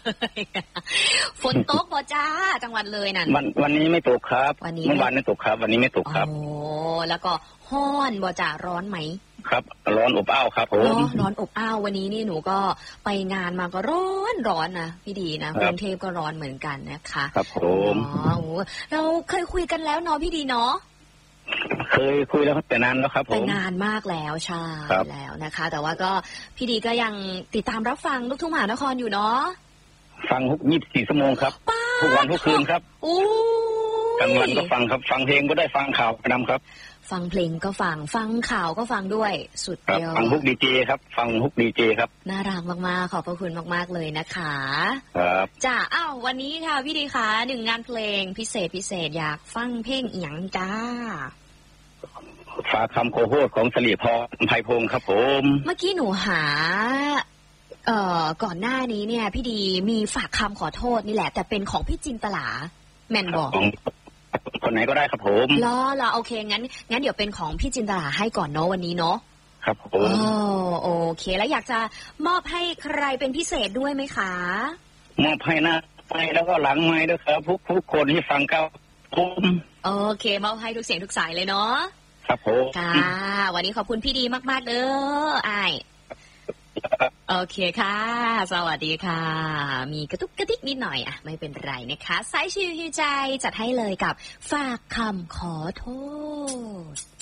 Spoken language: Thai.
ฝนตกบ่จ้าจังหวัดเลยนั่นวันนี้ไม่ตกครับเมื่อวานไม่ตกครับวันนี้ไม่ตกครับโอ้แล้วก็ฮ้อนบ่จ้าร้อนไหมครับร้อนอบอ้าวครับผมร้อนอบอ้าววันนี้นี่หนูก็ไปงานมาก็ร้อนนะพี่ดีนะกรุงเทพก็ร้อนเหมือนกันนะคะครับผมเราเคยคุยกันแล้วเนาะพี่ดีเนาะเคยคุยแล้วแต่นานแล้วครับผมแต่นานมากแล้วใช่แล้วนะคะแต่ว่าก็พี่ดีก็ยังติดตามรับฟังลูกทุ่งมหานครอยู่เนาะฟัง24 ชั่วโมงครับทุกวันทุกคืนครับกลางวันก็ฟังครับฟังเพลงก็ได้ฟังข่าวประจำครับฟังเพลงก็ฟังข่าวก็ฟังด้วยสุดยอดฟังฮุกดีเจครับฟังฮุกดีเจครับน่ารักมากๆขอบพระคุณมากๆเลยนะคะครับจ้าวันนี้ค่ะพี่ดีคะหนึ่งงานเพลงพิเศษอยากฟังเพลงอีหยังจ้าฝากคำโคโฮดของสลีพรไพพงศ์ครับผมเมื่อกี้หนูหาก่อนหน้านี้เนี่ยพี่ดีมีฝากคำขอโทษนี่แหละแต่เป็นของพี่จินตลาแมนบอกคนไหนก็ได้ครับผมรอโอเคงั้นเดี๋ยวเป็นของพี่จินตลาให้ก่อนเนาะวันนี้เนาะครับผมโอเคแล้วอยากจะมอบให้ใครเป็นพิเศษด้วยไหมคะมอบให้หน้าไมค์แล้วก็หลังไมค์ด้วยครับทุกคนที่ฟังเก้าผมโอเคมอบให้ทุกเสียงทุกสายเลยเนาะครับผมค่ะวันนี้ขอบคุณพี่ดีมากๆเด้ออ้ายโอเคค่ะสวัสดีค่ะมีกระตุกกระติกนิดหน่อยไม่เป็นไรนะคะสายชิวใจจัดให้เลยกับฝากคำขอโทษ